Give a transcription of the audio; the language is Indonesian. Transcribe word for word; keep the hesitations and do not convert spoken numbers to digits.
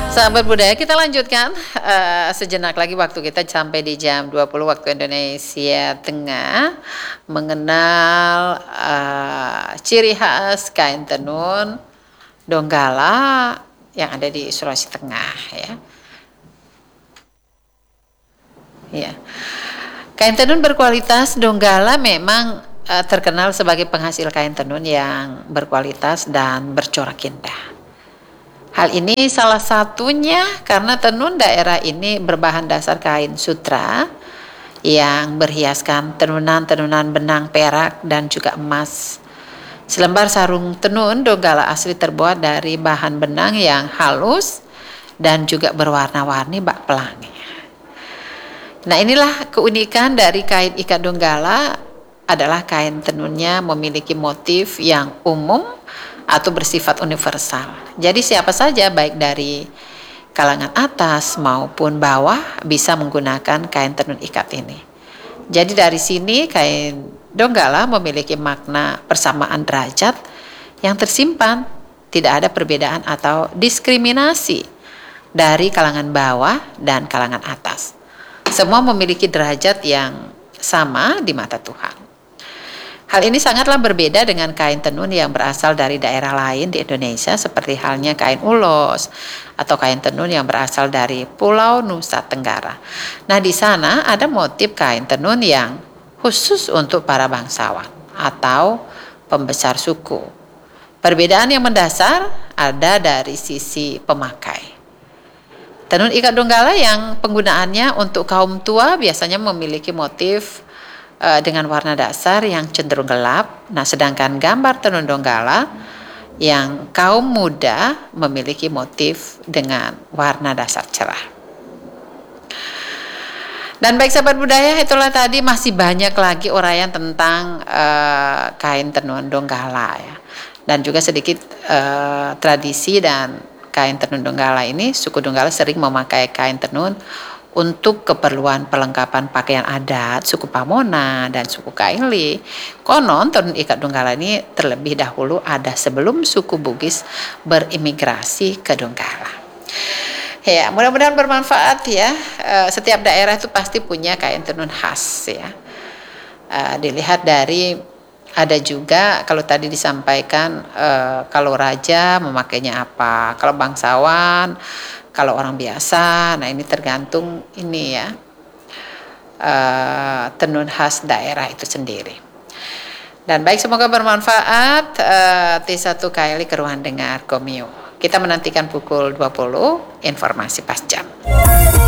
Sahabat budaya, kita lanjutkan uh, sejenak lagi waktu kita sampai di jam dua puluh waktu Indonesia Tengah mengenal uh, ciri khas kain tenun Donggala yang ada di Sulawesi Tengah ya. Ya. Kain tenun berkualitas Donggala memang uh, terkenal sebagai penghasil kain tenun yang berkualitas dan bercorak indah. Hal ini salah satunya karena tenun daerah ini berbahan dasar kain sutra yang berhiaskan tenunan-tenunan benang perak dan juga emas. Selembar sarung tenun Donggala asli terbuat dari bahan benang yang halus dan juga berwarna-warni bak pelangi. Nah, inilah keunikan dari kain ikat Donggala adalah kain tenunnya memiliki motif yang umum atau bersifat universal. Jadi siapa saja baik dari kalangan atas maupun bawah bisa menggunakan kain tenun ikat ini. Jadi dari sini kain Donggala memiliki makna persamaan derajat yang tersimpan, tidak ada perbedaan atau diskriminasi dari kalangan bawah dan kalangan atas. Semua memiliki derajat yang sama di mata Tuhan. Hal ini sangatlah berbeda dengan kain tenun yang berasal dari daerah lain di Indonesia seperti halnya kain ulos atau kain tenun yang berasal dari Pulau Nusa Tenggara. Nah, di sana ada motif kain tenun yang khusus untuk para bangsawan atau pembesar suku. Perbedaan yang mendasar ada dari sisi pemakai. Tenun ikat Donggala yang penggunaannya untuk kaum tua biasanya memiliki motif dengan warna dasar yang cenderung gelap. Nah, sedangkan gambar tenun Donggala yang kaum muda memiliki motif dengan warna dasar cerah. Dan baik sahabat budaya, itulah tadi masih banyak lagi uraian tentang uh, kain tenun Donggala ya. Dan juga sedikit uh, tradisi dan kain tenun Donggala ini, suku Donggala sering memakai kain tenun untuk keperluan perlengkapan pakaian adat suku Pamona dan suku Kaili. Konon tenun ikat Donggala ini terlebih dahulu ada sebelum suku Bugis berimigrasi ke Donggala. Ya, mudah-mudahan bermanfaat ya. Setiap daerah itu pasti punya kain tenun khas ya. Dilihat dari ada juga kalau tadi disampaikan kalau raja memakainya apa, kalau bangsawan, kalau orang biasa. Nah, ini tergantung ini ya uh, tenun khas daerah itu sendiri. Dan baik, semoga bermanfaat. uh, T satu K L I Keruhan Dengar Komio. Kita menantikan pukul dua puluh informasi pas jam.